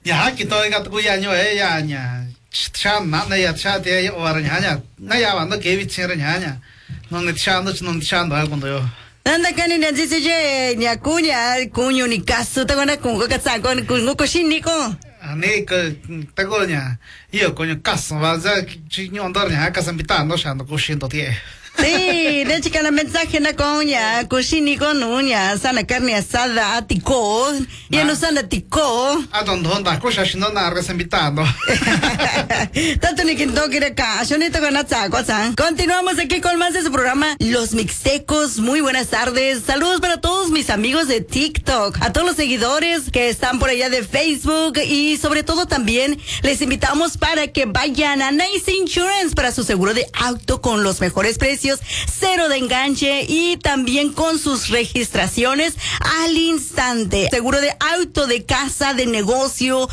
Ya kita ingat ku ya nyo ya nya. Chan na ya cha te or nya. Na ya bando ke vi chen nya. No ni chan do algo yo. Anda kani na jisi je nya kunyo ni kasu ta kona kungo ka sa kon kungo ko shin ni ko. Ani que te go nya. Io coño caso va za chi nyo ndor nya ka san bitando shando ku shin do tie. Sí, de chica la mensaje na coña, cucini con uña, sana carne asada, tico, ya no sana tico. A donde cosa si non arres invitando. Tanto ni que toque de acá, yo ni toco nada, cosa. Continuamos aquí con más de su programa, Los Mixtecos. Muy buenas tardes. Saludos para todos mis amigos de TikTok, a todos los seguidores que están por allá de Facebook y sobre todo también les invitamos para que vayan a Nice Insurance para su seguro de auto con los mejores precios, cero de enganche y también con sus registraciones al instante. Seguro de auto, de casa, de negocio,